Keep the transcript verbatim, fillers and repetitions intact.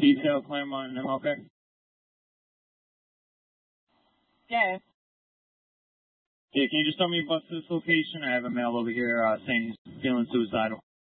Detail Claremont and M L K. Yeah. Yeah, can you just tell me about this location? I have a mail over here uh, saying he's feeling suicidal.